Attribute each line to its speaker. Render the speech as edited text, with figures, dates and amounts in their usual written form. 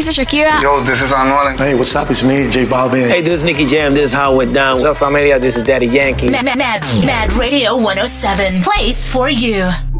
Speaker 1: this is Shakira.
Speaker 2: Yo, this is Anuel.
Speaker 3: Hey, what's up? It's me, J Balvin.
Speaker 4: Hey, this is Nicky Jam. This is How It Went Down.
Speaker 5: What's up, familia? This is Daddy Yankee.
Speaker 6: Mad Radio 107 plays for you.